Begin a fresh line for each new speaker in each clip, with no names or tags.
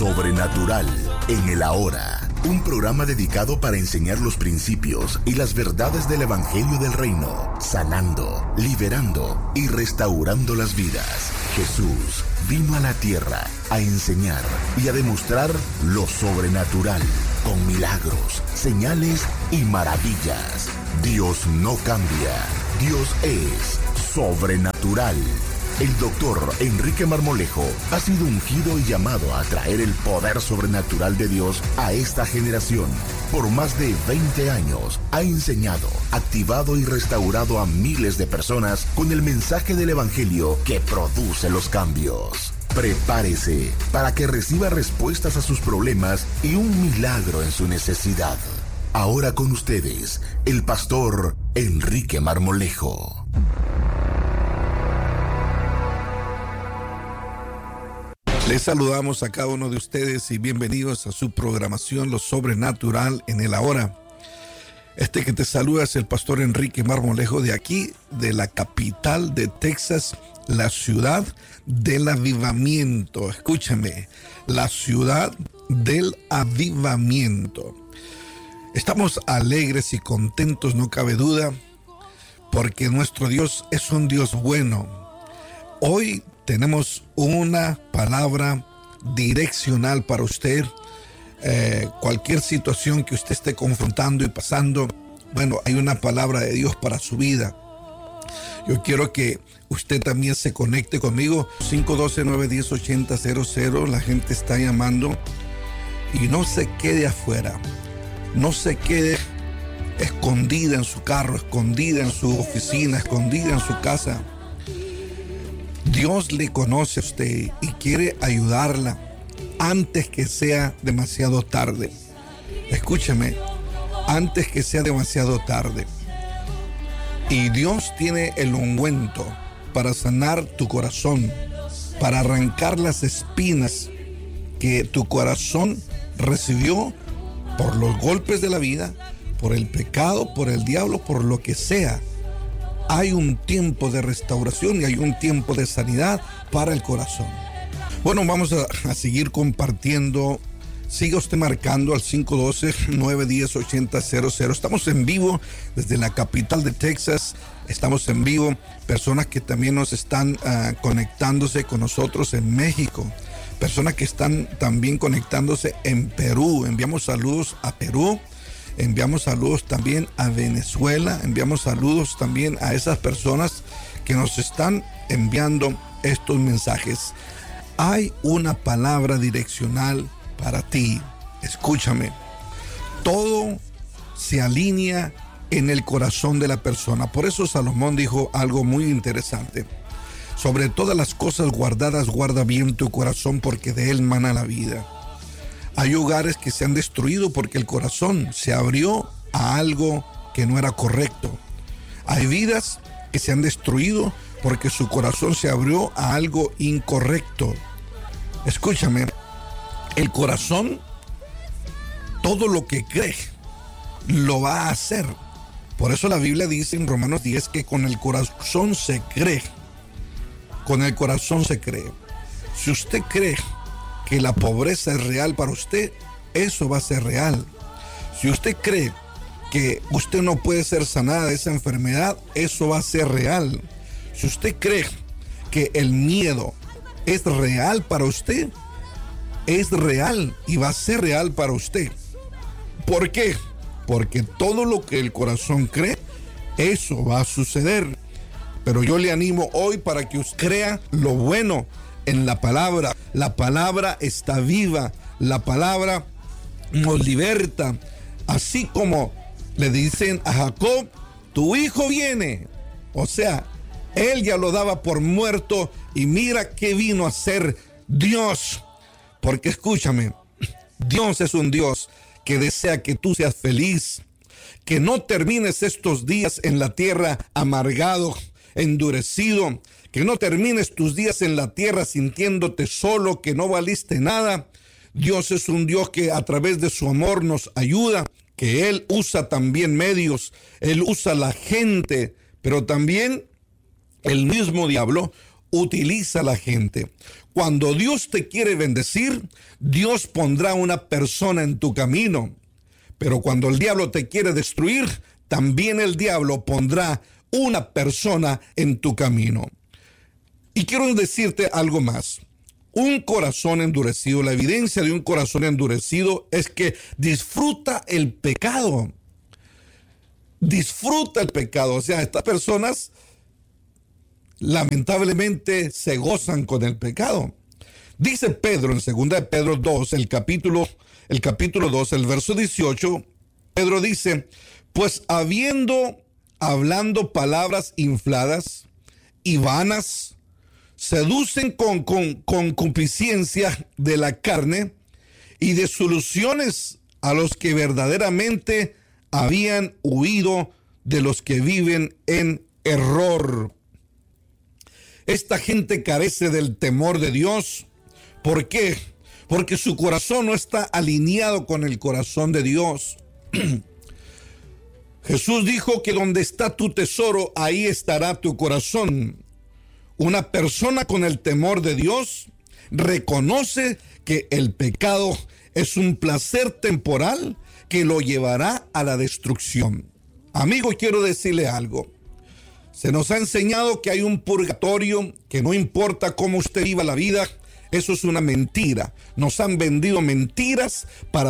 Sobrenatural en el Ahora, un programa dedicado para enseñar los principios y las verdades del Evangelio del Reino, sanando, liberando y restaurando las vidas. Jesús vino a la tierra a enseñar y a demostrar lo sobrenatural, con milagros, señales y maravillas. Dios no cambia, Dios es sobrenatural. El doctor Enrique Marmolejo ha sido ungido y llamado a traer el poder sobrenatural de Dios a esta generación. Por más de 20 años ha enseñado, activado y restaurado a miles de personas con el mensaje del Evangelio que produce los cambios. Prepárese para que reciba respuestas a sus problemas y un milagro en su necesidad. Ahora con ustedes, el pastor Enrique Marmolejo.
Les saludamos a cada uno de ustedes y bienvenidos a su programación Lo Sobrenatural en el Ahora. Este que te saluda es el pastor Enrique Marmolejo de aquí, de la capital de Texas, la ciudad del avivamiento. Escúchame, la ciudad del avivamiento. Estamos alegres y contentos, no cabe duda, porque nuestro Dios es un Dios bueno. Hoy tenemos una palabra direccional para usted. Cualquier situación que usted esté confrontando y pasando, bueno, hay una palabra de Dios para su vida. Yo quiero que usted también se conecte conmigo. 512-910-8000. La gente está llamando. Y no se quede afuera. No se quede escondida en su carro, escondida en su oficina, escondida en su casa. Dios le conoce a usted y quiere ayudarla antes que sea demasiado tarde. Escúchame, antes que sea demasiado tarde. Y Dios tiene el ungüento para sanar tu corazón, para arrancar las espinas que tu corazón recibió por los golpes de la vida, por el pecado, por el diablo, por lo que sea. Hay un tiempo de restauración y hay un tiempo de sanidad para el corazón. Bueno, vamos a seguir compartiendo. Siga usted marcando al 512-910-8000. Estamos en vivo desde la capital de Texas. Estamos en vivo. Personas que también nos están conectándose con nosotros en México. Personas que están también conectándose en Perú. Enviamos saludos a Perú. Enviamos saludos también a Venezuela, enviamos saludos también a esas personas que nos están enviando estos mensajes. Hay una palabra direccional para ti. Escúchame. Todo se alinea en el corazón de la persona. Por eso Salomón dijo algo muy interesante. Sobre todas las cosas guardadas, guarda bien tu corazón, porque de él mana la vida. Hay hogares que se han destruido porque el corazón se abrió a algo que no era correcto. Hay vidas que se han destruido porque su corazón se abrió a algo incorrecto. Escúchame, el corazón, todo lo que cree, lo va a hacer. Por eso la Biblia dice en Romanos 10 que con el corazón se cree. Con el corazón se cree. Si usted cree que la pobreza es real para usted, eso va a ser real. Si usted cree que usted no puede ser sanada de esa enfermedad, eso va a ser real. Si usted cree que el miedo es real para usted, es real y va a ser real para usted. ¿Por qué? Porque todo lo que el corazón cree, eso va a suceder. Pero yo le animo hoy para que usted crea lo bueno en la palabra. La palabra está viva. La palabra nos liberta. Así como le dicen a Jacob, tu hijo viene. O sea, él ya lo daba por muerto y mira qué vino a hacer Dios. Porque escúchame, Dios es un Dios que desea que tú seas feliz, que no termines estos días en la tierra amargado, endurecido, que no termines tus días en la tierra sintiéndote solo, que no valiste nada. Dios es un Dios que a través de su amor nos ayuda, que Él usa también medios, Él usa la gente, pero también el mismo diablo utiliza a la gente. Cuando Dios te quiere bendecir, Dios pondrá una persona en tu camino. Pero cuando el diablo te quiere destruir, también el diablo pondrá una persona en tu camino. Y quiero decirte algo más. Un corazón endurecido, la evidencia de un corazón endurecido es que disfruta el pecado. Disfruta el pecado. O sea, estas personas lamentablemente se gozan con el pecado. Dice Pedro en 2 de Pedro 2, el capítulo 2, el verso 18, Pedro dice, pues hablando palabras infladas y vanas, seducen con concupiscencia de la carne y de soluciones a los que verdaderamente habían huido de los que viven en error. Esta gente carece del temor de Dios. ¿Por qué? Porque su corazón no está alineado con el corazón de Dios. Jesús dijo que donde está tu tesoro, ahí estará tu corazón. Una persona con el temor de Dios reconoce que el pecado es un placer temporal que lo llevará a la destrucción. Amigo, quiero decirle algo. Se nos ha enseñado que hay un purgatorio, que no importa cómo usted viva la vida, eso es una mentira. Nos han vendido mentiras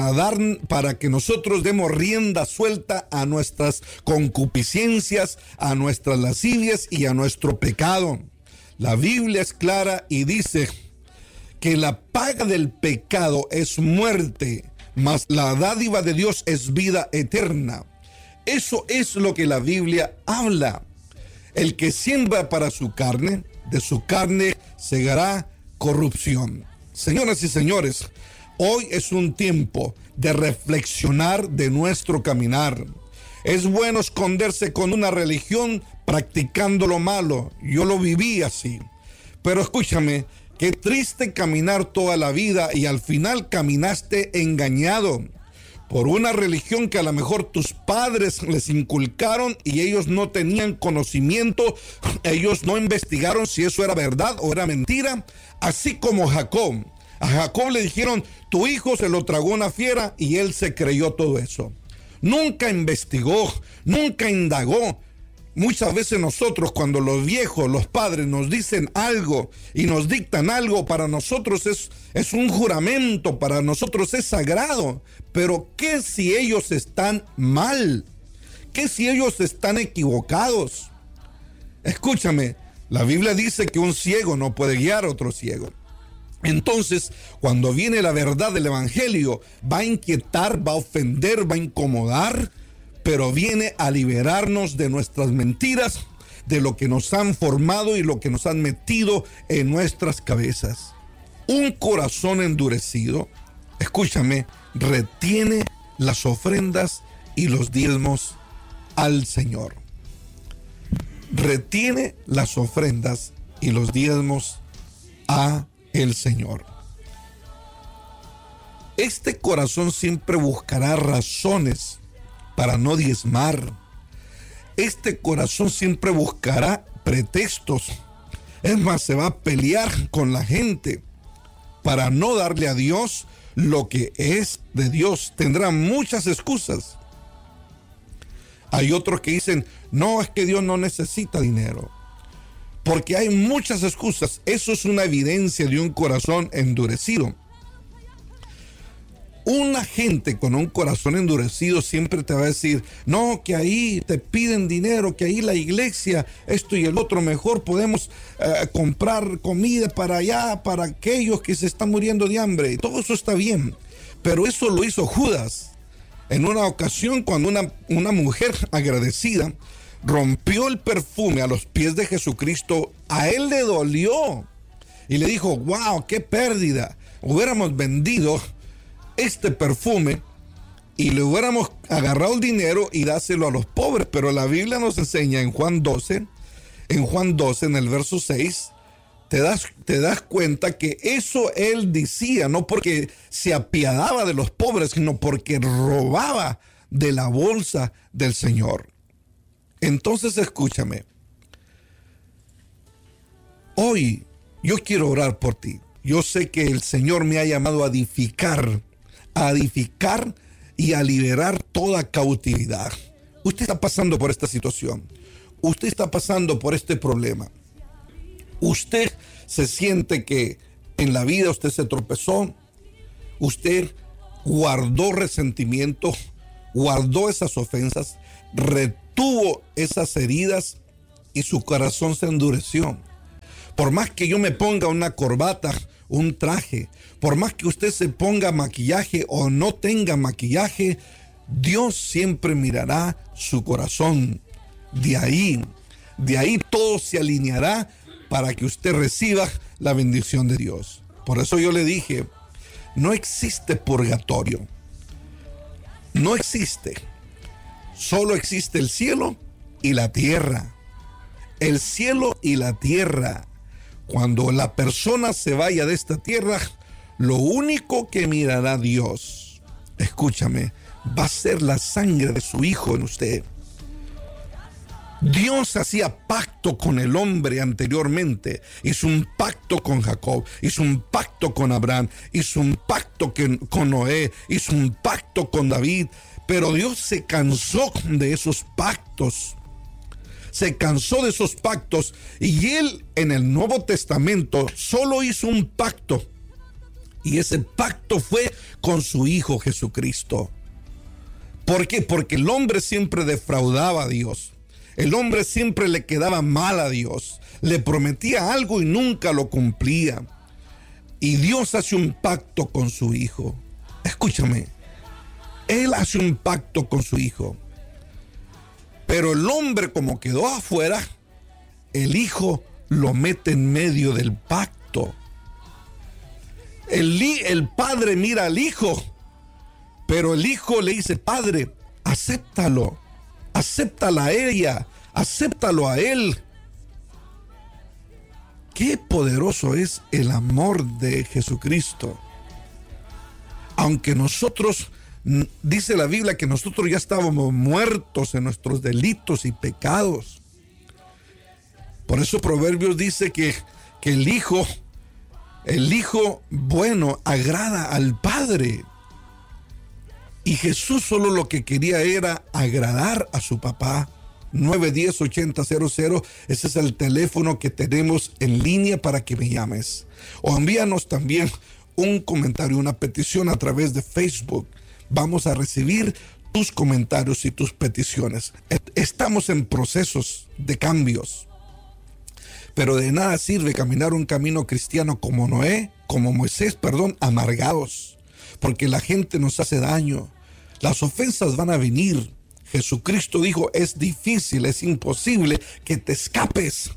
para que nosotros demos rienda suelta a nuestras concupiscencias, a nuestras lascivias y a nuestro pecado. La Biblia es clara y dice que la paga del pecado es muerte, mas la dádiva de Dios es vida eterna. Eso es lo que la Biblia habla. El que siembra para su carne, de su carne segará corrupción. Señoras y señores, hoy es un tiempo de reflexionar de nuestro caminar. Es bueno esconderse con una religión practicando lo malo. Yo lo viví así. Pero escúchame, qué triste caminar toda la vida y al final caminaste engañado por una religión que a lo mejor tus padres les inculcaron y ellos no tenían conocimiento, ellos no investigaron si eso era verdad o era mentira, así como Jacob. A Jacob le dijeron, tu hijo se lo tragó una fiera y él se creyó todo eso. Nunca investigó, nunca indagó. Muchas veces nosotros, cuando los viejos, los padres nos dicen algo y nos dictan algo, para nosotros es un juramento, para nosotros es sagrado. Pero ¿qué si ellos están mal? ¿Qué si ellos están equivocados? Escúchame, la Biblia dice que un ciego no puede guiar a otro ciego. Entonces, cuando viene la verdad del evangelio, va a inquietar, va a ofender, va a incomodar, pero viene a liberarnos de nuestras mentiras, de lo que nos han formado y lo que nos han metido en nuestras cabezas. Un corazón endurecido, escúchame, retiene las ofrendas y los diezmos al Señor. Retiene las ofrendas y los diezmos a el Señor. Este corazón siempre buscará razones para no diezmar. Este corazón siempre buscará pretextos. Es más, se va a pelear con la gente para no darle a Dios lo que es de Dios. Tendrá muchas excusas. Hay otros que dicen, no, es que Dios no necesita dinero. Porque hay muchas excusas. Eso es una evidencia de un corazón endurecido. Una gente con un corazón endurecido siempre te va a decir, no, que ahí te piden dinero, que ahí la iglesia, esto y el otro, mejor podemos comprar comida para allá, para aquellos que se están muriendo de hambre. Y todo eso está bien, pero eso lo hizo Judas. En una ocasión, cuando una mujer agradecida rompió el perfume a los pies de Jesucristo, a él le dolió y le dijo, wow, qué pérdida, hubiéramos vendido este perfume y le hubiéramos agarrado el dinero y dáselo a los pobres. Pero la Biblia nos enseña en Juan 12, en el verso 6, te das cuenta que eso él decía, no porque se apiadaba de los pobres, sino porque robaba de la bolsa del Señor. Entonces escúchame, Hoy yo quiero orar por ti. Yo sé que el Señor me ha llamado a edificar y a liberar toda cautividad. Usted está pasando por esta situación. Usted está pasando por este problema. Usted se siente que en la vida usted se tropezó. Usted guardó resentimiento, guardó esas ofensas, retuvo esas heridas y su corazón se endureció. Por más que yo me ponga una corbata, un traje, por más que usted se ponga maquillaje o no tenga maquillaje, Dios siempre mirará su corazón. De ahí todo se alineará para que usted reciba la bendición de Dios. Por eso yo le dije, no existe purgatorio. No existe. Solo existe el cielo y la tierra. El cielo y la tierra. Cuando la persona se vaya de esta tierra, lo único que mirará Dios, escúchame, va a ser la sangre de su Hijo en usted. Dios hacía pacto con el hombre anteriormente. Hizo un pacto con Jacob, hizo un pacto con Abraham, hizo un pacto con Noé, hizo un pacto con David. Pero Dios se cansó de esos pactos. Se cansó de esos pactos y Él en el Nuevo Testamento solo hizo un pacto. Y ese pacto fue con su Hijo Jesucristo. ¿Por qué? Porque el hombre siempre defraudaba a Dios. El hombre siempre le quedaba mal a Dios. Le prometía algo y nunca lo cumplía. Y Dios hace un pacto con su Hijo. Escúchame. Él hace un pacto con su Hijo. Pero el hombre, como quedó afuera, el Hijo lo mete en medio del pacto. El padre mira al Hijo, pero el Hijo le dice: Padre, acéptalo, acéptala a ella, acéptalo a él. Qué poderoso es el amor de Jesucristo. Aunque nosotros, dice la Biblia que nosotros ya estábamos muertos en nuestros delitos y pecados. Por eso Proverbios dice que el hijo bueno agrada al Padre. Y Jesús solo lo que quería era agradar a su papá. 910-8000, ese es el teléfono que tenemos en línea para que me llames. O envíanos también un comentario, una petición a través de Facebook. Vamos a recibir tus comentarios y tus peticiones. Estamos en procesos de cambios. Pero de nada sirve caminar un camino cristiano como Moisés, amargados. Porque la gente nos hace daño. Las ofensas van a venir. Jesucristo dijo: es difícil, es imposible que te escapes.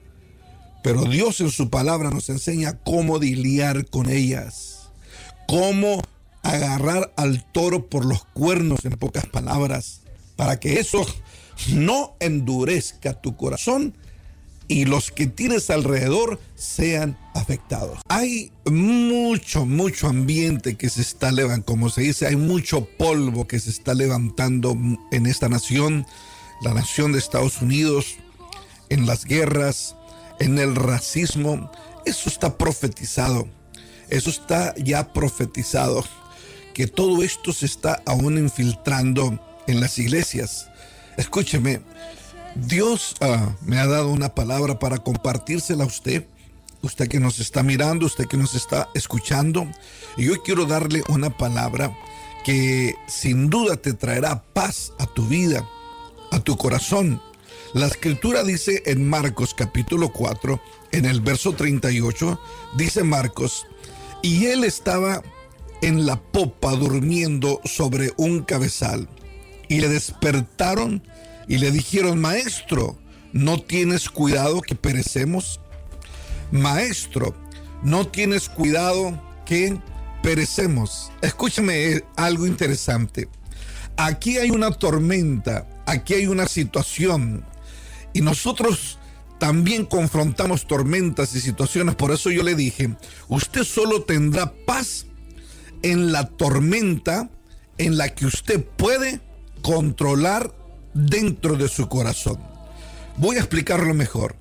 Pero Dios en su palabra nos enseña cómo lidiar con ellas. Cómo agarrar al toro por los cuernos, en pocas palabras, para que eso no endurezca tu corazón y los que tienes alrededor sean afectados. Hay mucho ambiente que se está levantando, como se dice, hay mucho polvo que se está levantando en esta nación, la nación de Estados Unidos, en las guerras, en el racismo. Eso está profetizado, eso está ya profetizado, que todo esto se está aún infiltrando en las iglesias. Escúcheme, Dios me ha dado una palabra para compartírsela a usted que nos está mirando, usted que nos está escuchando. Y yo quiero darle una palabra que sin duda te traerá paz a tu vida, a tu corazón. La escritura dice en Marcos capítulo 4, en el verso 38, dice Marcos: y él estaba en la popa durmiendo sobre un cabezal, y le despertaron y le dijeron: Maestro, ¿no tienes cuidado que perecemos? Maestro, ¿no tienes cuidado que perecemos? Escúchame algo interesante. Aquí hay una tormenta, aquí hay una situación, y nosotros también confrontamos tormentas y situaciones. Por eso yo le dije: usted solo tendrá paz en la tormenta en la que usted puede controlar dentro de su corazón. Voy a explicarlo mejor.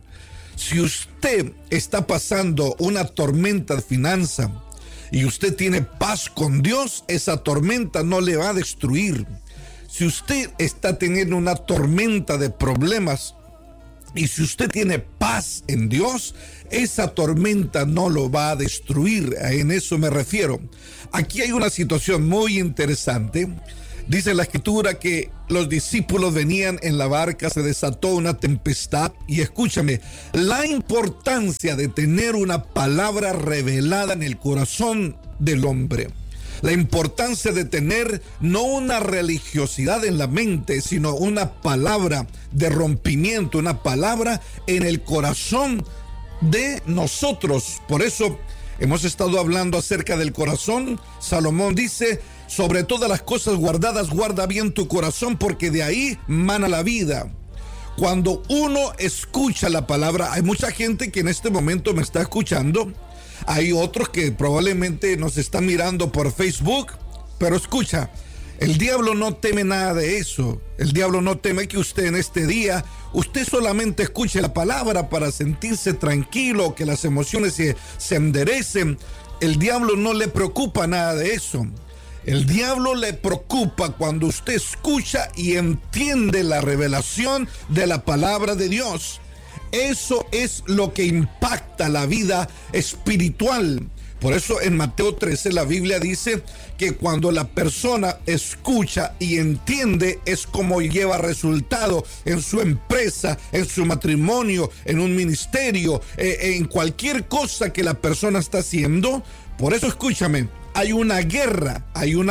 Si usted está pasando una tormenta de finanza y usted tiene paz con Dios, esa tormenta no le va a destruir. Si usted está teniendo una tormenta de problemas y si usted tiene paz en Dios, esa tormenta no lo va a destruir. En eso me refiero. Aquí hay una situación muy interesante. Dice la escritura que los discípulos venían en la barca, se desató una tempestad y escúchame, la importancia de tener una palabra revelada en el corazón del hombre. La importancia de tener no una religiosidad en la mente, sino una palabra de rompimiento, una palabra en el corazón de nosotros. Por eso hemos estado hablando acerca del corazón. Salomón dice: sobre todas las cosas guardadas, guarda bien tu corazón, porque de ahí mana la vida. Cuando uno escucha la palabra, hay mucha gente que en este momento me está escuchando. Hay otros que probablemente nos están mirando por Facebook, pero escucha, el diablo no teme nada de eso. El diablo no teme que usted en este día, usted solamente escuche la palabra para sentirse tranquilo, que las emociones se enderecen. El diablo no le preocupa nada de eso. El diablo le preocupa cuando usted escucha y entiende la revelación de la palabra de Dios. Eso es lo que impacta la vida espiritual. Por eso en Mateo 13 la Biblia dice que cuando la persona escucha y entiende es como lleva resultado en su empresa, en su matrimonio, en un ministerio, en cualquier cosa que la persona está haciendo. Por eso escúchame, hay una guerra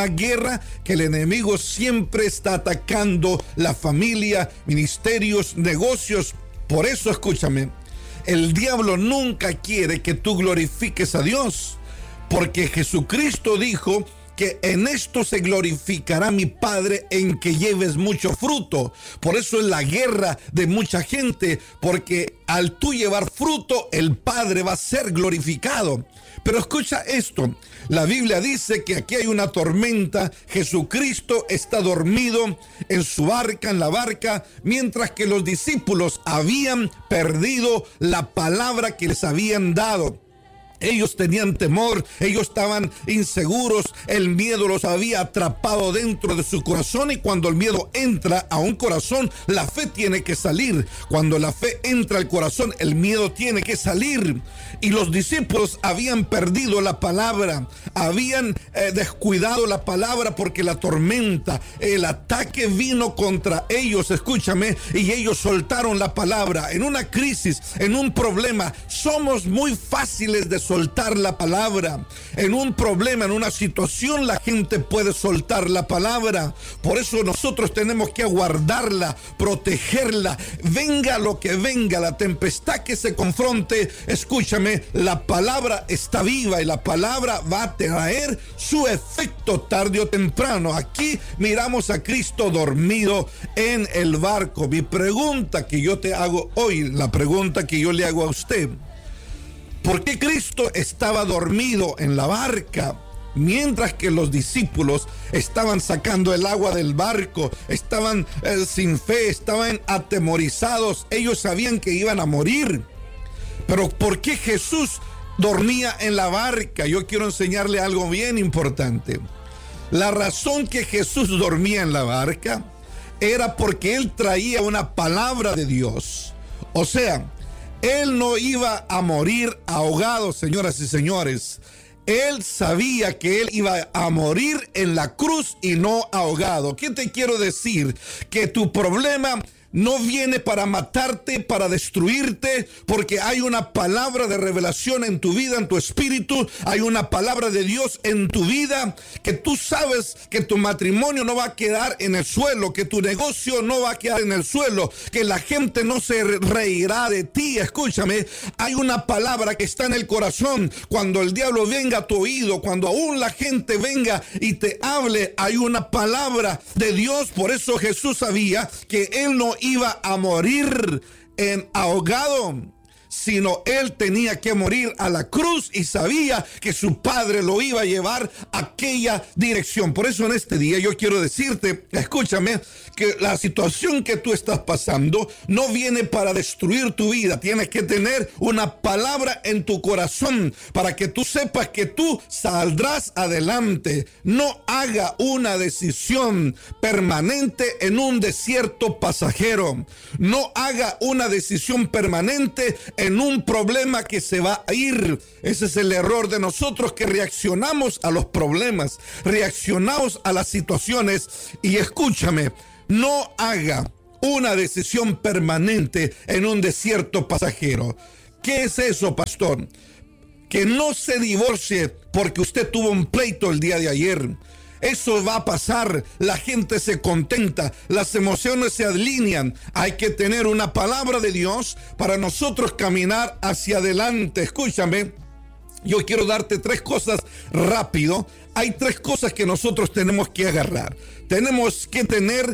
que el enemigo siempre está atacando la familia, ministerios, negocios. Por eso escúchame, el diablo nunca quiere que tú glorifiques a Dios, porque Jesucristo dijo que en esto se glorificará mi Padre, en que lleves mucho fruto. Por eso es la guerra de mucha gente, porque al tú llevar fruto, el Padre va a ser glorificado. Pero escucha esto, la Biblia dice que aquí hay una tormenta, Jesucristo está dormido en su barca, en la barca, mientras que los discípulos habían perdido la palabra que les habían dado. Ellos tenían temor, ellos estaban inseguros, el miedo los había atrapado dentro de su corazón, y cuando el miedo entra a un corazón, la fe tiene que salir. Cuando la fe entra al corazón, el miedo tiene que salir. Y los discípulos habían perdido la palabra, habían descuidado la palabra porque la tormenta, el ataque vino contra ellos, escúchame, y ellos soltaron la palabra. En una crisis, en un problema, somos muy fáciles de soltar la palabra. En un problema, en una situación, la gente puede soltar la palabra. Por eso nosotros tenemos que guardarla, protegerla. Venga lo que venga, la tempestad que se confronte, escúchame, la palabra está viva y la palabra va a traer su efecto tarde o temprano. Aquí miramos a Cristo dormido en el barco. Mi pregunta que yo te hago hoy, la pregunta que yo le hago a usted: ¿por qué Cristo estaba dormido en la barca mientras que los discípulos estaban sacando el agua del barco? Estaban sin fe, estaban atemorizados, ellos sabían que iban a morir. Pero ¿por qué Jesús dormía en la barca? Yo quiero enseñarle algo bien importante. La razón que Jesús dormía en la barca era porque él traía una palabra de Dios. O sea, él no iba a morir ahogado, señoras y señores. Él sabía que él iba a morir en la cruz y no ahogado. ¿Qué te quiero decir? Que tu problema no viene para matarte, para destruirte, porque hay una palabra de revelación en tu vida, en tu espíritu. Hay una palabra de Dios en tu vida, que tú sabes que tu matrimonio no va a quedar en el suelo, que tu negocio no va a quedar en el suelo, que la gente no se reirá de ti. Escúchame, hay una palabra que está en el corazón. Cuando el diablo venga a tu oído, cuando aún la gente venga y te hable, hay una palabra de Dios. Por eso Jesús sabía que él no iba a morir en ahogado, sino él tenía que morir a la cruz y sabía que su Padre lo iba a llevar a aquella dirección. Por eso en este día yo quiero decirte, escúchame, que la situación que tú estás pasando no viene para destruir tu vida. Tienes que tener una palabra en tu corazón para que tú sepas que tú saldrás adelante. No haga una decisión permanente en un desierto pasajero. No haga una decisión permanente en un problema que se va a ir. Ese es el error de nosotros, que reaccionamos a los problemas, reaccionamos a las situaciones. Y escúchame, no haga una decisión permanente en un desierto pasajero. ¿Qué es eso, pastor? Que no se divorcie porque usted tuvo un pleito el día de ayer. Eso va a pasar, la gente se contenta, las emociones se alinean. Hay que tener una palabra de Dios para nosotros caminar hacia adelante. Escúchame, yo quiero darte 3 cosas rápido. Hay 3 cosas que nosotros tenemos que agarrar. Tenemos que tener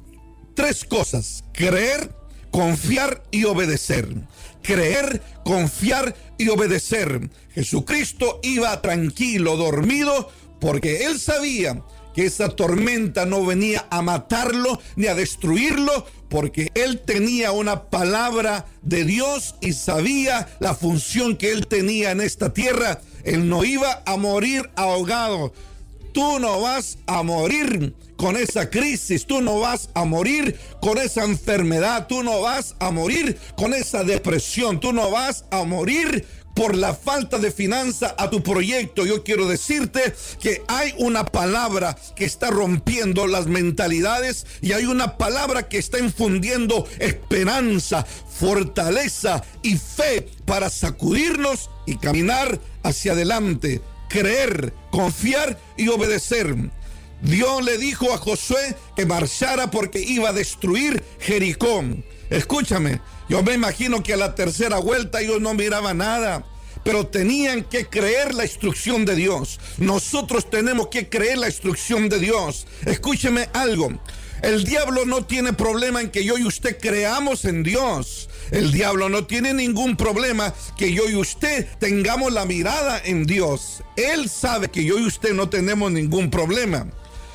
3 cosas: creer, confiar y obedecer. Creer, confiar y obedecer. Jesucristo iba tranquilo, dormido, porque él sabía que esa tormenta no venía a matarlo ni a destruirlo, porque él tenía una palabra de Dios y sabía la función que él tenía en esta tierra. Él no iba a morir ahogado. Tú no vas a morir con esa crisis, tú no vas a morir con esa enfermedad, tú no vas a morir con esa depresión, tú no vas a morir por la falta de finanza a tu proyecto. Yo quiero decirte que hay una palabra que está rompiendo las mentalidades y hay una palabra que está infundiendo esperanza, fortaleza y fe para sacudirnos y caminar hacia adelante. Creer, confiar y obedecer. Dios le dijo a Josué que marchara porque iba a destruir Jericó. Escúchame, yo me imagino que a la tercera vuelta ellos no miraban nada, pero tenían que creer la instrucción de Dios. Nosotros tenemos que creer la instrucción de Dios. Escúcheme algo. El diablo no tiene problema en que yo y usted creamos en Dios. El diablo no tiene ningún problema que yo y usted tengamos la mirada en Dios. Él sabe que yo y usted no tenemos ningún problema.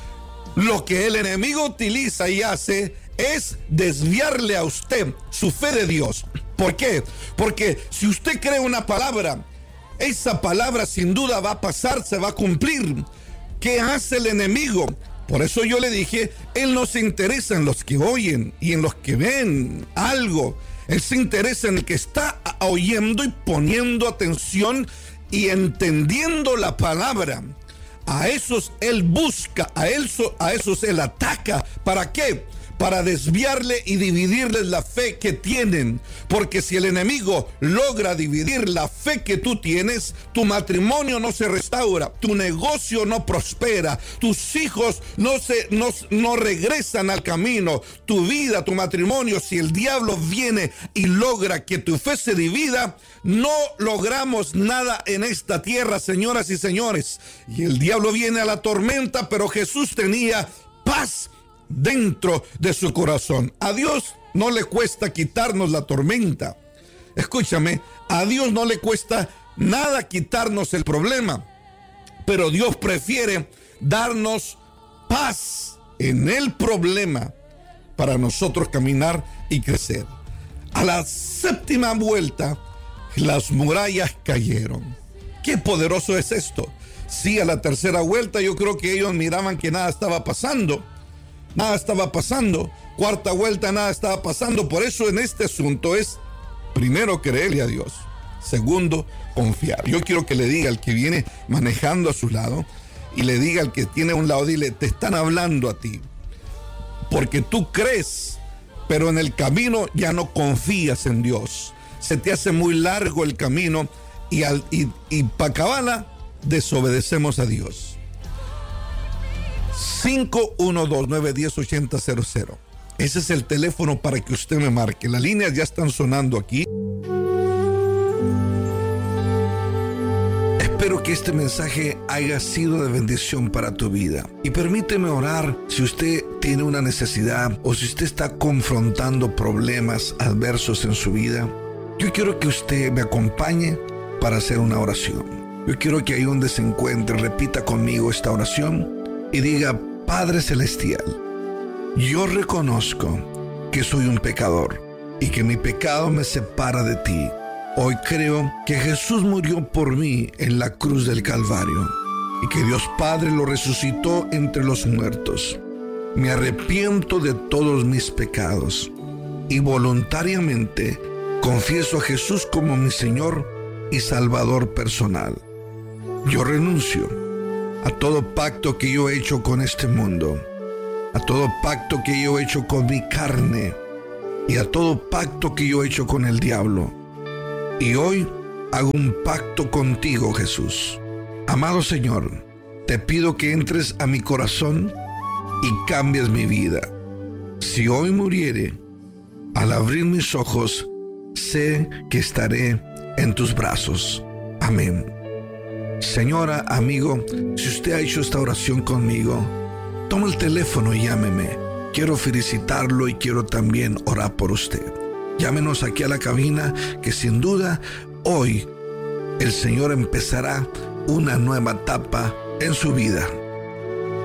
Lo que el enemigo utiliza y hace es desviarle a usted su fe de Dios. ¿Por qué? Porque si usted cree una palabra, esa palabra sin duda va a pasar, se va a cumplir. ¿Qué hace el enemigo? Por eso yo le dije, él no se interesa en los que oyen y en los que ven algo. Él se interesa en el que está oyendo y poniendo atención y entendiendo la palabra. A esos él busca, a esos él ataca. ¿Para qué? Para desviarle y dividirles la fe que tienen. Porque si el enemigo logra dividir la fe que tú tienes, tu matrimonio no se restaura, tu negocio no prospera, tus hijos no regresan al camino, tu vida, tu matrimonio. Si el diablo viene y logra que tu fe se divida, no logramos nada en esta tierra, señoras y señores. Y el diablo viene a la tormenta, pero Jesús tenía paz dentro de su corazón. A Dios no le cuesta quitarnos la tormenta. Escúchame, a Dios no le cuesta nada quitarnos el problema, pero Dios prefiere darnos paz en el problema para nosotros caminar y crecer. A la 7ª vuelta, las murallas cayeron. Qué poderoso es esto. Sí, a la 3ª vuelta yo creo que ellos miraban que nada estaba pasando. Nada estaba pasando. 4ª vuelta, nada estaba pasando. Por eso en este asunto es, primero, creerle a Dios. Segundo, confiar. Yo quiero que le diga al que viene manejando a su lado y le diga al que tiene a un lado, dile, te están hablando a ti. Porque tú crees, pero en el camino ya no confías en Dios. Se te hace muy largo el camino y para acabarla, desobedecemos a Dios. 512-910-8000. Ese es el teléfono para que usted me marque. Las líneas ya están sonando aquí. Espero que este mensaje haya sido de bendición para tu vida. Y permíteme orar si usted tiene una necesidad o si usted está confrontando problemas adversos en su vida. Yo quiero que usted me acompañe para hacer una oración. Yo quiero que ahí donde se encuentre repita conmigo esta oración y diga: Padre Celestial, yo reconozco que soy un pecador y que mi pecado me separa de ti. Hoy creo que Jesús murió por mí en la cruz del Calvario y que Dios Padre lo resucitó entre los muertos. Me arrepiento de todos mis pecados y voluntariamente confieso a Jesús como mi Señor y Salvador personal. Yo renuncio a todo pacto que yo he hecho con este mundo, a todo pacto que yo he hecho con mi carne y a todo pacto que yo he hecho con el diablo. Y hoy hago un pacto contigo, Jesús. Amado Señor, te pido que entres a mi corazón y cambies mi vida. Si hoy muriere, al abrir mis ojos, sé que estaré en tus brazos. Amén. Señora, amigo, si usted ha hecho esta oración conmigo, toma el teléfono y llámeme. Quiero felicitarlo y quiero también orar por usted. Llámenos aquí a la cabina, que sin duda hoy el Señor empezará una nueva etapa en su vida.